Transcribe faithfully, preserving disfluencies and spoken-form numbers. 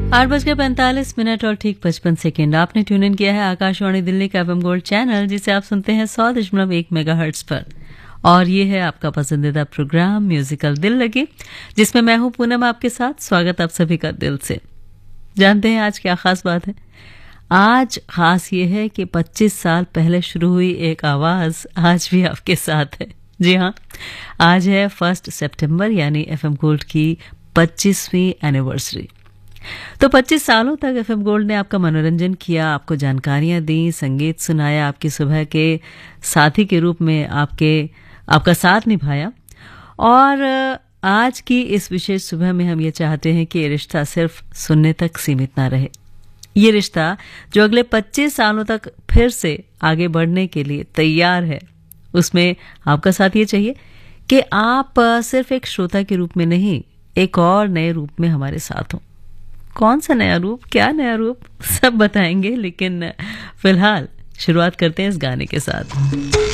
आठ बजकर पैंतालीस मिनट और ठीक पचपन सेकेंड आपने ट्यून इन किया है आकाशवाणी दिल्ली का एफएम गोल्ड चैनल, जिसे आप सुनते हैं सौ दशमलव एक मेगा हर्ट्ज पर। और ये है आपका पसंदीदा प्रोग्राम म्यूजिकल दिल लगी, जिसमें मैं हूं पूनम आपके साथ। स्वागत आप सभी का दिल से। जानते हैं आज क्या खास बात है? आज खास ये है कि पच्चीस साल पहले शुरू हुई एक आवाज आज भी आपके साथ है। जी हाँ, आज है फर्स्ट सितंबर, यानी एफएम गोल्ड की पच्चीसवीं एनिवर्सरी। तो पच्चीस सालों तक एफएम गोल्ड ने आपका मनोरंजन किया, आपको जानकारियां दी, संगीत सुनाया, आपकी सुबह के साथी के रूप में आपके आपका साथ निभाया। और आज की इस विशेष सुबह में हम ये चाहते हैं कि ये रिश्ता सिर्फ सुनने तक सीमित ना रहे। ये रिश्ता जो अगले पच्चीस सालों तक फिर से आगे बढ़ने के लिए तैयार है, उसमें आपका साथ ये चाहिए कि आप सिर्फ एक श्रोता के रूप में नहीं, एक और नए रूप में हमारे साथ हों। कौन सा नया रूप, क्या नया रूप, सब बताएंगे, लेकिन फिलहाल शुरुआत करते हैं इस गाने के साथ।